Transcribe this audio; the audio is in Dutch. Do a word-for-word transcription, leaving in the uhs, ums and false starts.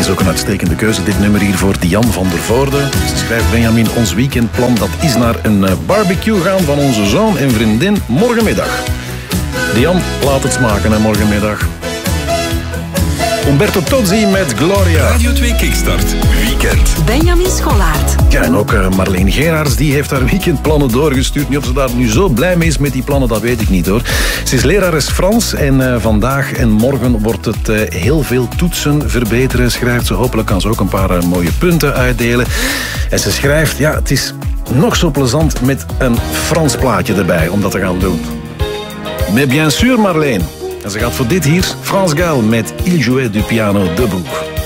is ook een uitstekende keuze, dit nummer hier voor Diane van der Voorde. Ze schrijft: Benjamin, ons weekendplan dat is naar een barbecue gaan van onze zoon en vriendin morgenmiddag. Diane, laat het smaken, hè, morgenmiddag. Umberto Tozzi met Gloria. Radio twee Kickstart Weekend. Benjamin Scholaert. Ja, en ook uh, Marleen Geraerts, die heeft haar weekendplannen doorgestuurd. Nu of ze daar nu zo blij mee is met die plannen, dat weet ik niet hoor. Ze is lerares Frans en uh, vandaag en morgen wordt het uh, heel veel toetsen verbeteren, schrijft ze. Hopelijk kan ze ook een paar uh, mooie punten uitdelen. En ze schrijft, ja, het is nog zo plezant met een Frans plaatje erbij om dat te gaan doen. Mais bien sûr, Marleen. En ze gaat voor dit hier, France Gall met Il jouait du piano debout.